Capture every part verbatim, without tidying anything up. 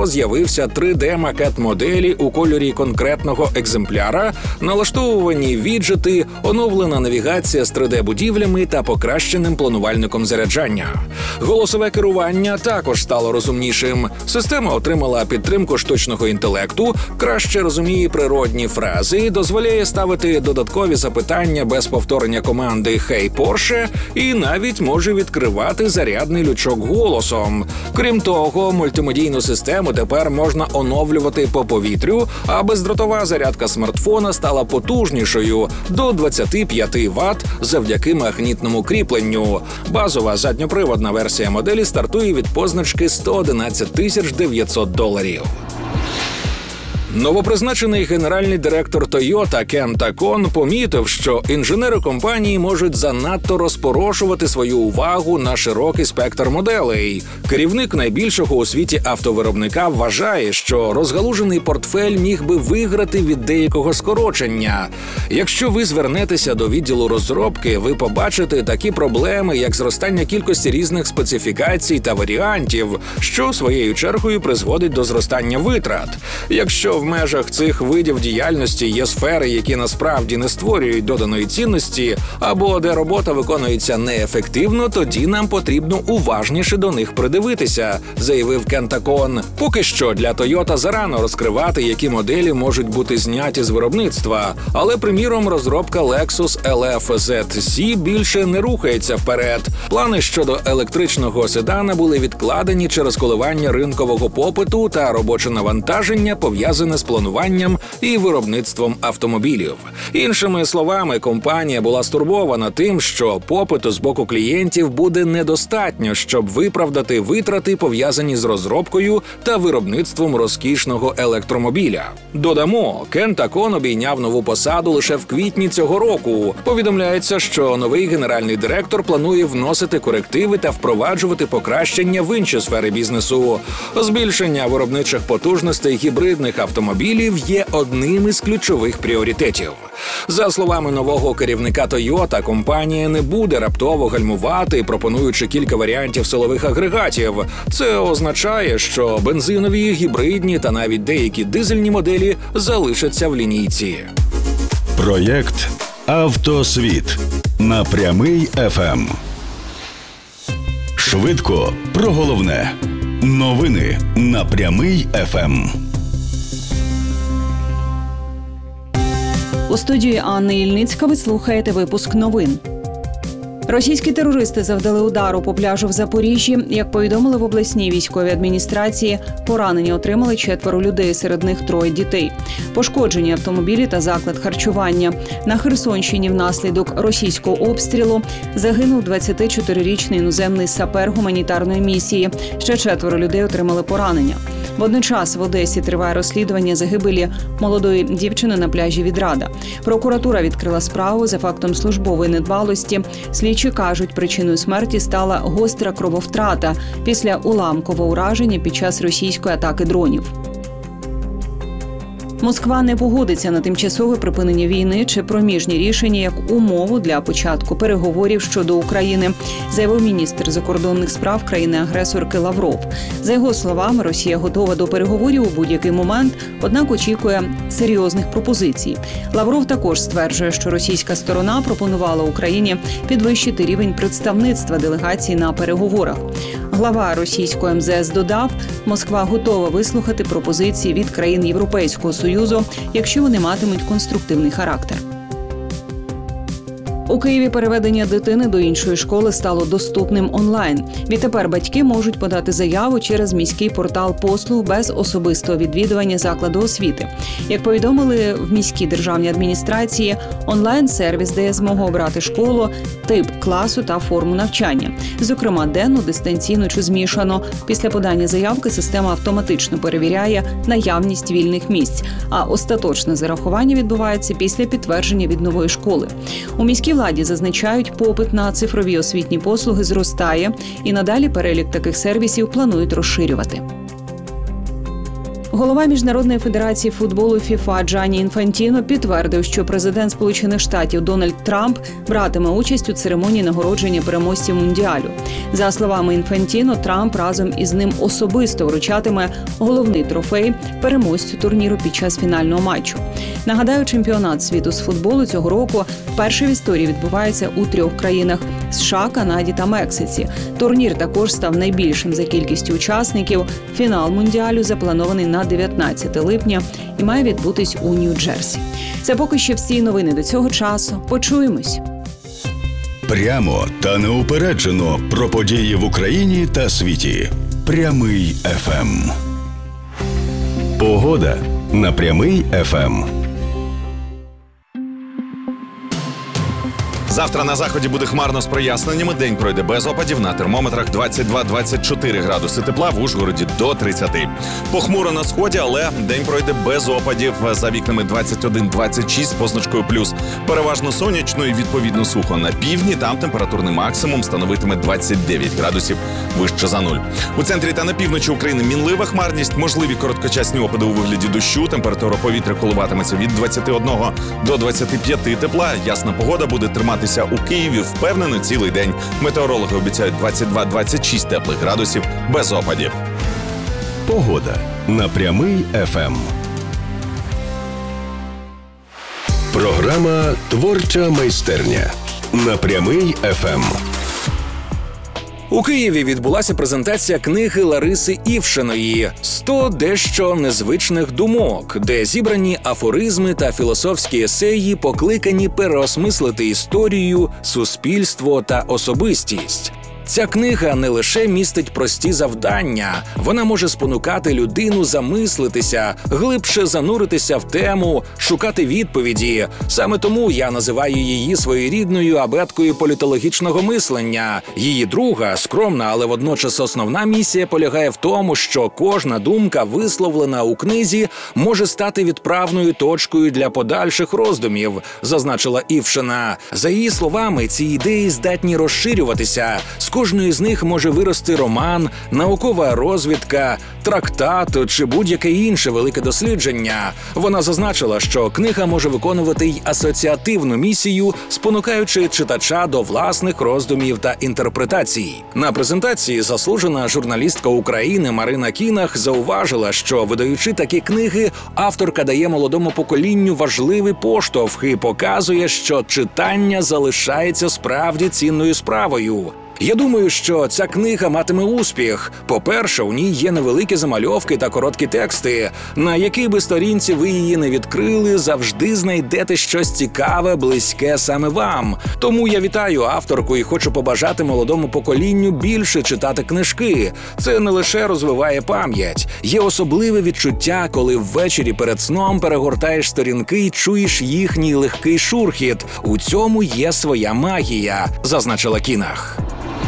Зато з'явився три де-макет моделі у кольорі конкретного екземпляра, налаштовувані віджити, оновлена навігація з три де-будівлями та покращеним планувальником заряджання. Голосове керування також стало розумнішим. Система отримала підтримку штучного інтелекту, краще розуміє природні фрази, дозволяє ставити додаткові запитання без повторення команди «Хей, Порше» і навіть може відкривати зарядний лючок голосом. Крім того, мультимедійну систему тепер можна оновлювати по повітрю, а бездротова зарядка смартфона стала потужнішою – до двадцять п'ять ватт завдяки магнітному кріпленню. Базова задньоприводна версія моделі стартує від позначки сто одинадцять тисяч дев'ятсот доларів. Новопризначений генеральний директор Toyota Кен Такон помітив, що інженери компанії можуть занадто розпорошувати свою увагу на широкий спектр моделей. Керівник найбільшого у світі автовиробника вважає, що розгалужений портфель міг би виграти від деякого скорочення. Якщо ви звернетеся до відділу розробки, ви побачите такі проблеми, як зростання кількості різних специфікацій та варіантів, що своєю чергою призводить до зростання витрат. Якщо в межах цих видів діяльності є сфери, які насправді не створюють доданої цінності, або де робота виконується неефективно, тоді нам потрібно уважніше до них придивитися, заявив Кен Такон. Поки що для Toyota зарано розкривати, які моделі можуть бути зняті з виробництва, але, приміром, розробка Lexus ел еф зет сі більше не рухається вперед. Плани щодо електричного седана були відкладені через коливання ринкового попиту та робоче навантаження, пов'язане з плануванням і виробництвом автомобілів. Іншими словами, компанія була стурбована тим, що попиту з боку клієнтів буде недостатньо, щоб виправдати витрати, пов'язані з розробкою та виробництвом розкішного електромобіля. Додамо, Кен Такон обійняв нову посаду лише в квітні цього року. Повідомляється, що новий генеральний директор планує вносити корективи та впроваджувати покращення в інші сфери бізнесу. Збільшення виробничих потужностей гібридних автомобілів є одним із ключових пріоритетів. За словами нового керівника Toyota, компанія не буде раптово гальмувати, пропонуючи кілька варіантів силових агрегатів. Це означає, що бензинові, гібридні та навіть деякі дизельні моделі залишаться в лінійці. Проєкт «Автосвіт» на Прямий еф ем. Швидко про головне. Новини на Прямий еф ем. У студії Анни Ільницька ви слухаєте випуск новин. Російські терористи завдали удару по пляжу в Запоріжжі. Як повідомили в обласній військовій адміністрації, поранення отримали четверо людей, серед них троє дітей. Пошкоджені автомобілі та заклад харчування. На Херсонщині внаслідок російського обстрілу загинув двадцятичотирирічний іноземний сапер гуманітарної місії. Ще четверо людей отримали поранення. Водночас в Одесі триває розслідування загибелі молодої дівчини на пляжі Відрада. Прокуратура відкрила справу за фактом службової недбалості. Слідчі кажуть, причиною смерті стала гостра крововтрата після уламкового ураження під час російської атаки дронів. Москва не погодиться на тимчасове припинення війни чи проміжні рішення як умову для початку переговорів щодо України, заявив міністр закордонних справ країни-агресорки Лавров. За його словами, Росія готова до переговорів у будь-який момент, однак очікує серйозних пропозицій. Лавров також стверджує, що російська сторона пропонувала Україні підвищити рівень представництва делегації на переговорах. Глава російського ем зе ес додав, Москва готова вислухати пропозиції від країн Європейського Союзу, якщо вони матимуть конструктивний характер. У Києві переведення дитини до іншої школи стало доступним онлайн. Відтепер батьки можуть подати заяву через міський портал послуг без особистого відвідування закладу освіти. Як повідомили в міській державній адміністрації, онлайн-сервіс дає змогу обрати школу, тип класу та форму навчання. Зокрема, денну, дистанційну чи змішану. Після подання заявки система автоматично перевіряє наявність вільних місць, а остаточне зарахування відбувається після підтвердження від нової школи. У міській владі зазначають, попит на цифрові освітні послуги зростає, і надалі перелік таких сервісів планують розширювати. Голова Міжнародної федерації футболу ФІФА Джанні Інфантіно підтвердив, що президент Сполучених Штатів Дональд Трамп братиме участь у церемонії нагородження переможців Мундіалю. За словами Інфантіно, Трамп разом із ним особисто вручатиме головний трофей переможцю турніру під час фінального матчу. Нагадаю, чемпіонат світу з футболу цього року вперше в історії відбувається у трьох країнах – США, Канаді та Мексиці. Турнір також став найбільшим за кількістю учасників. Фінал Мундіалю запланований на дев'ятнадцяте липня і має відбутись у Нью-Джерсі. Це поки що всі новини до цього часу. Почуємось. Прямо та неупереджено про події в Україні та світі. Прямий еф ем. Погода на Прямий еф ем. Завтра на заході буде хмарно з проясненнями. День пройде без опадів. На термометрах двадцять два - двадцять чотири градуси тепла, в Ужгороді до тридцяти. Похмуро на сході, але день пройде без опадів. За вікнами двадцять один - двадцять шість з позначкою плюс. Переважно сонячно і відповідно сухо. На півдні там температурний максимум становитиме двадцять дев'ять градусів вище за нуль. У центрі та на півночі України мінлива хмарність, можливі короткочасні опади у вигляді дощу. Температура повітря коливатиметься від двадцяти одного до двадцяти п'яти тепла. Ясна погода буде триматися у Києві впевнено цілий день. Метеорологи обіцяють двадцять два - двадцять шість теплих градусів без опадів. Погода на Прямий еф ем. Програма «Творча майстерня» на Прямий еф ем. У Києві відбулася презентація книги Лариси Івшиної «сто дещо незвичних думок», де зібрані афоризми та філософські есеї, покликані переосмислити історію, суспільство та особистість. Ця книга не лише містить прості завдання, вона може спонукати людину замислитися, глибше зануритися в тему, шукати відповіді. Саме тому я називаю її своєрідною абеткою політологічного мислення. Її друга, скромна, але водночас основна місія полягає в тому, що кожна думка, висловлена у книзі, може стати відправною точкою для подальших роздумів, зазначила Івшина. За її словами, ці ідеї здатні розширюватися. З кожної з них може вирости роман, наукова розвідка, трактат чи будь-яке інше велике дослідження. Вона зазначила, що книга може виконувати й асоціативну місію, спонукаючи читача до власних роздумів та інтерпретацій. На презентації заслужена журналістка України Марина Кінах зауважила, що, видаючи такі книги, авторка дає молодому поколінню важливий поштовх і показує, що читання залишається справді цінною справою. Я думаю, що ця книга матиме успіх. По-перше, у ній є невеликі замальовки та короткі тексти. На якій би сторінці ви її не відкрили, завжди знайдете щось цікаве, близьке саме вам. Тому я вітаю авторку і хочу побажати молодому поколінню більше читати книжки. Це не лише розвиває пам'ять. Є особливе відчуття, коли ввечері перед сном перегортаєш сторінки і чуєш їхній легкий шурхіт. У цьому є своя магія, зазначила Кінах.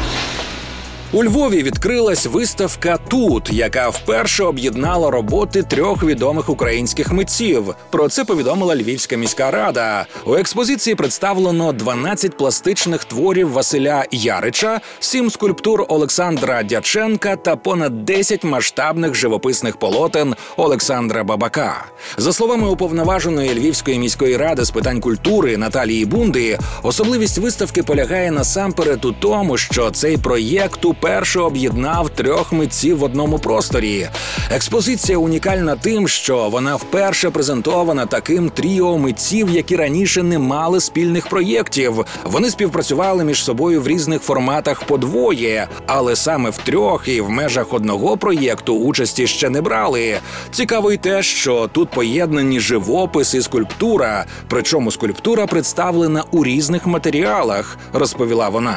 У Львові відкрилась виставка «Тут», яка вперше об'єднала роботи трьох відомих українських митців. Про це повідомила Львівська міська рада. У експозиції представлено дванадцять пластичних творів Василя Ярича, сім скульптур Олександра Дяченка та понад десять масштабних живописних полотен Олександра Бабака. За словами уповноваженої Львівської міської ради з питань культури Наталії Бунди, особливість виставки полягає насамперед у тому, що цей проєкт уперше об'єднав трьох митців в одному просторі. Експозиція унікальна тим, що вона вперше презентована таким тріо митців, які раніше не мали спільних проєктів. Вони співпрацювали між собою в різних форматах подвоє, але саме в трьох і в межах одного проєкту участі ще не брали. Цікаво й те, що тут поєднані живопис і скульптура, причому скульптура представлена у різних матеріалах, розповіла вона.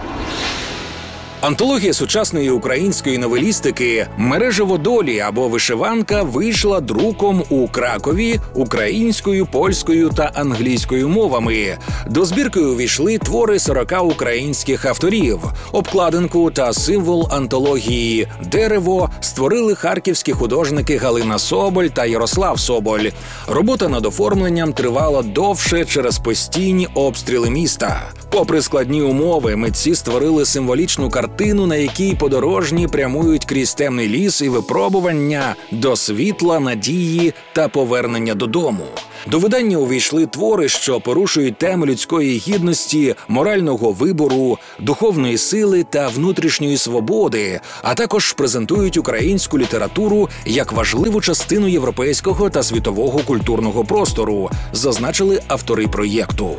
Антологія сучасної української новелістики «Мережево долі» або «Вишиванка» вийшла друком у Кракові українською, польською та англійською мовами. До збірки увійшли твори сорока українських авторів. Обкладинку та символ антології «Дерево» створили харківські художники Галина Соболь та Ярослав Соболь. Робота над оформленням тривала довше через постійні обстріли міста. Попри складні умови, митці створили символічну картину, на якій подорожні прямують крізь темний ліс і випробування до світла, надії та повернення додому. До видання увійшли твори, що порушують теми людської гідності, морального вибору, духовної сили та внутрішньої свободи, а також презентують українську літературу як важливу частину європейського та світового культурного простору, зазначили автори проєкту.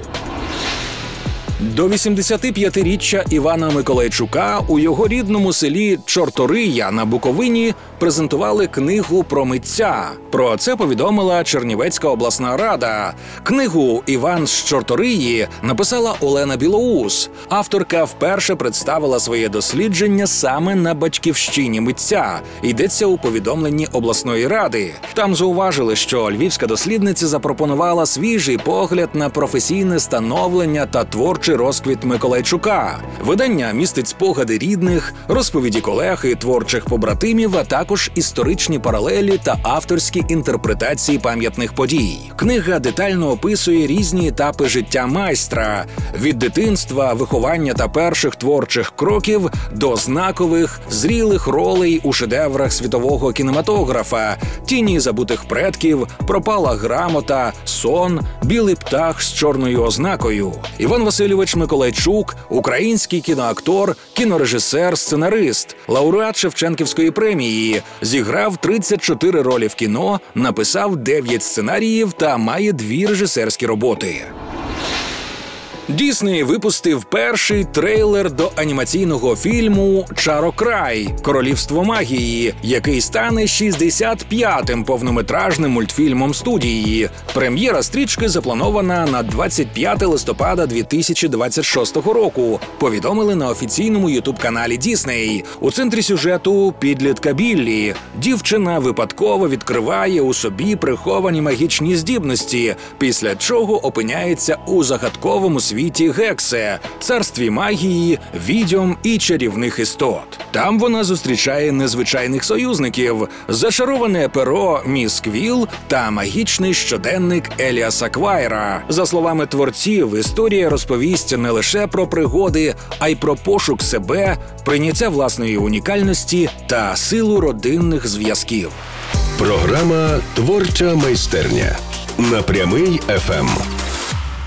До вісімдесятип'ятиріччя Івана Миколайчука у його рідному селі Чортория на Буковині презентували книгу про митця. Про це повідомила Чернівецька обласна рада. Книгу «Іван з Чорториї» написала Олена Білоус. Авторка вперше представила своє дослідження саме на батьківщині митця. Йдеться у повідомленні обласної ради. Там зауважили, що львівська дослідниця запропонувала свіжий погляд на професійне становлення та творчий розквіт Миколайчука. Видання містить спогади рідних, розповіді колег і творчих побратимів, а також історичні паралелі та авторські інтерпретації пам'ятних подій. Книга детально описує різні етапи життя майстра – від дитинства, виховання та перших творчих кроків до знакових, зрілих ролей у шедеврах світового кінематографа, «Тіні забутих предків», «Пропала грамота», «Сон», «Білий птах з чорною ознакою». Іван Васильович Миколайчук – український кіноактор, кінорежисер, сценарист, лауреат Шевченківської премії, зіграв тридцять чотири ролі в кіно, написав дев'ять сценаріїв та має дві режисерські роботи. Дісней випустив перший трейлер до анімаційного фільму «Чарокрай. Королівство магії», який стане шістдесят п'ятим повнометражним мультфільмом студії. Прем'єра стрічки запланована на двадцять п'яте листопада дві тисячі двадцять шостого року, повідомили на офіційному ютуб-каналі Дісней. У центрі сюжету підлітка Біллі. Дівчина випадково відкриває у собі приховані магічні здібності, після чого опиняється у загадковому світі світі Гексе, царстві магії, відьом і чарівних істот. Там вона зустрічає незвичайних союзників – зачароване перо Міс Квіл та магічний щоденник Еліаса Квайра. За словами творців, історія розповість не лише про пригоди, а й про пошук себе, прийняття власної унікальності та силу родинних зв'язків. Програма «Творча майстерня» на Прямий еф ем.